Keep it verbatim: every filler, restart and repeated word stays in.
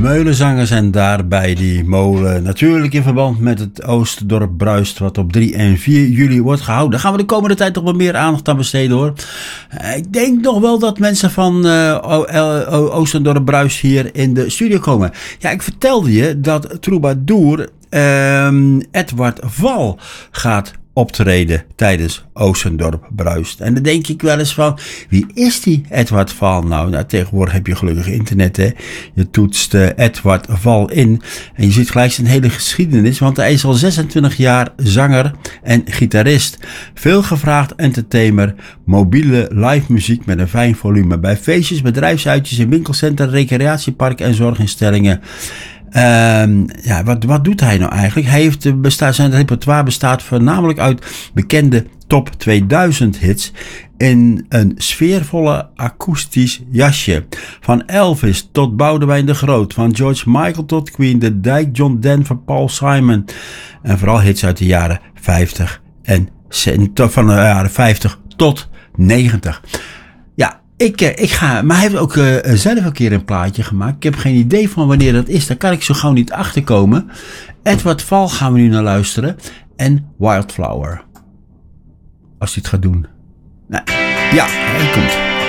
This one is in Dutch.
Meulenzangers en daarbij die molen. Natuurlijk in verband met het Oostdorp Bruist, wat op drie en vier juli wordt gehouden. Daar gaan we de komende tijd toch wat meer aandacht aan besteden, hoor. Ik denk nog wel dat mensen van uh, Oostdorp Bruist hier in de studio komen. Ja, ik vertelde je dat troubadour uh, Edward Val gaat optreden tijdens Oostendorp Bruist. En dan denk ik wel eens van, wie is die Edward Val nou? Nou, tegenwoordig heb je gelukkig internet, hè. Je toetst uh, Edward Val in en je ziet gelijk zijn hele geschiedenis, want hij is al zesentwintig jaar zanger en gitarist. Veel gevraagd entertainer, mobiele live muziek met een fijn volume bij feestjes, bedrijfsuitjes in winkelcentra, recreatiepark en zorginstellingen. Um, ja, wat, wat doet hij nou eigenlijk? Hij heeft bestaat, zijn repertoire bestaat voornamelijk uit bekende top tweeduizend hits in een sfeervolle akoestisch jasje. Van Elvis tot Boudewijn de Groot, van George Michael tot Queen, de Dijk, John Denver, Paul Simon. En vooral hits uit de jaren vijftig en van de jaren vijftig tot negentig. Ja, Ik, ik ga, maar hij heeft ook uh, zelf een keer een plaatje gemaakt. Ik heb geen idee van wanneer dat is. Daar kan ik zo gauw niet achterkomen. Edward Val gaan we nu naar luisteren. En Wildflower. Als hij het gaat doen. Nou, ja, hij komt.